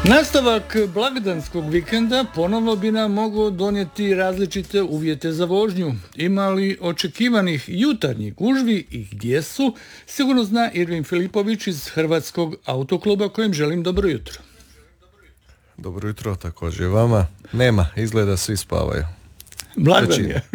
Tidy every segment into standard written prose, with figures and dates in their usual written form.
Nastavak blagdanskog vikenda ponovno bi nam mogao donijeti različite uvjete za vožnju. Ima li očekivanih jutarnjih gužvi i gdje su? Sigurno zna Irvin Filipović iz Hrvatskog autokluba kojem želim dobro jutro. Dobro jutro, također vama. Nema, izgleda svi spavaju. Blagdan je.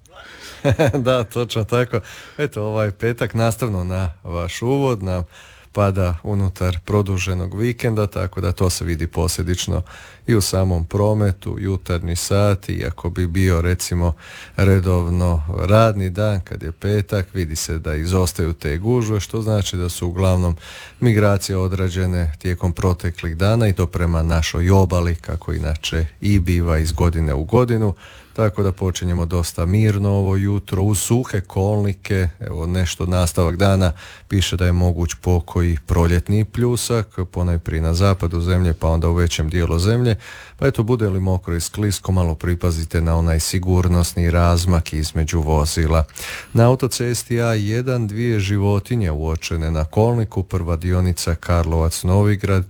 Da, točno tako. Eto, ovaj petak nastavno na vaš uvod nam pada unutar produženog vikenda, tako da to se vidi posljedično i u samom prometu, jutarnji sati, iako bi bio recimo redovno radni dan kad je petak, vidi se da izostaju te gužve, što znači da su uglavnom migracije odrađene tijekom proteklih dana i to prema našoj obali, kako inače i biva iz godine u godinu. Tako da počinjemo dosta mirno ovo jutro uz suhe kolnike, evo nešto nastavak dana piše da je moguć pokoji proljetni pljusak, ponajprije na zapadu zemlje pa onda u većem dijelu zemlje, pa eto bude li mokro i sklisko malo pripazite na onaj sigurnosni razmak između vozila. Na autocesti A1 dvije životinje uočene na kolniku, prva dionica Karlovac-Novigrad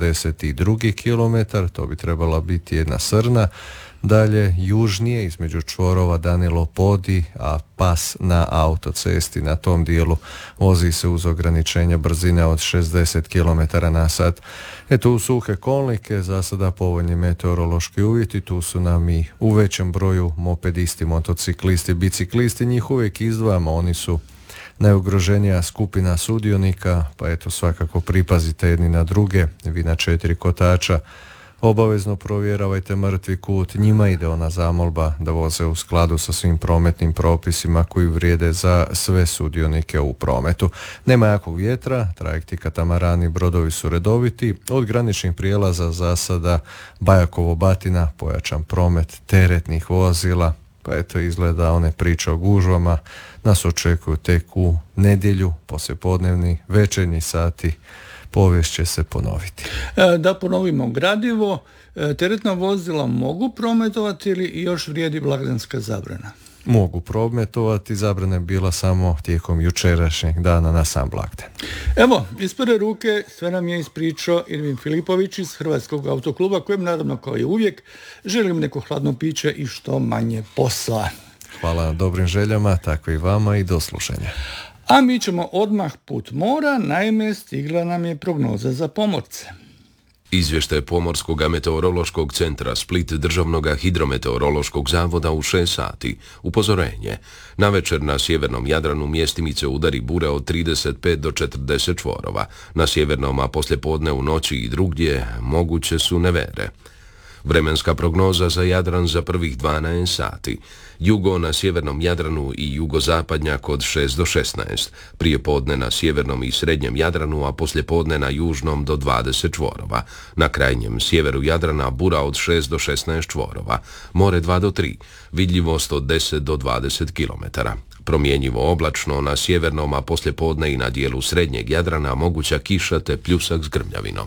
42 km, to bi trebala biti jedna srna. Dalje, južnije, između čvorova Danilo Podi, a pas na autocesti na tom dijelu vozi se uz ograničenje brzine od 60 km na sat. Eto, u suhe kolnike, za sada povoljni meteorološki uvjeti, tu su nam i u većem broju mopedisti, motociklisti, biciklisti, njih uvijek izdvajamo, oni su najugroženija skupina sudionika, pa eto svakako pripazite jedni na druge, vi na 4 kotača. Obavezno provjeravajte mrtvi kut, njima ide ona zamolba da voze u skladu sa svim prometnim propisima koji vrijede za sve sudionike u prometu. Nema jakog vjetra, trajekti, katamarani, brodovi su redoviti, od graničnih prijelaza za sada Bajakovo-Batina, pojačan promet teretnih vozila, pa eto izgleda one priče o gužvama nas očekuju tek u nedjelju, poslijepodnevni, večernji sati. Povijest će se ponoviti. Da ponovimo gradivo, teretna vozila mogu prometovati ili još vrijedi blagdanska zabrana? Mogu prometovati, zabrana je bila samo tijekom jučerašnjeg dana na sam blagdan. Evo, iz prve ruke sve nam je ispričao Irvin Filipović iz Hrvatskog autokluba, kojem naravno kao i uvijek želim neko hladno piće i što manje posla. Hvala na dobrim željama, tako i vama i do slušanja. A mi ćemo odmah put mora, naime stigla nam je prognoza za pomorce. Izvještaj Pomorskog meteorološkog centra Split Državnog hidrometeorološkog zavoda u 6 sati. Upozorenje. Navečer na sjevernom Jadranu mjestimice udari bure od 35 do 40 čvorova. Na sjevernom, a poslijepodne u noći i drugdje moguće su nevere. Vremenska prognoza za Jadran za prvih 12 sati. Jugo na sjevernom Jadranu i jugozapadnjak od 6 do 16. Prije podne na sjevernom i srednjem Jadranu, a poslijepodne na južnom do 20 čvorova. Na krajnjem sjeveru Jadrana bura od 6 do 16 čvorova. More 2 do 3. Vidljivost od 10 do 20 km. Promjenjivo oblačno na sjevernom, a poslijepodne i na dijelu srednjeg Jadrana moguća kiša te pljusak s grmljavinom.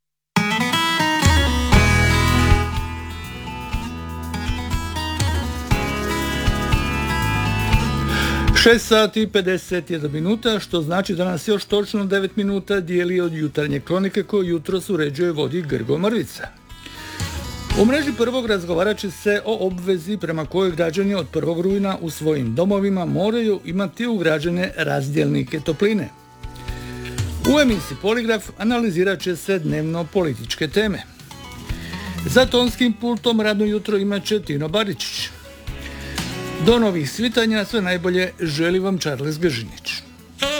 6 sati i 51 minuta, što znači da nas još točno 9 minuta dijeli od jutarnje kronike koju jutros uređuje vodi Grgo Mrvica. U mreži prvog razgovarat će se o obvezi prema kojoj građani od 1. rujna u svojim domovima moraju imati ugrađene razdjelnike topline. U emisiji Poligraf analizirat će se dnevno političke teme. Za tonskim pultom radno jutro imat će Tino Baričić. Do novih svitanja sve najbolje želi vam Charles Gržinić.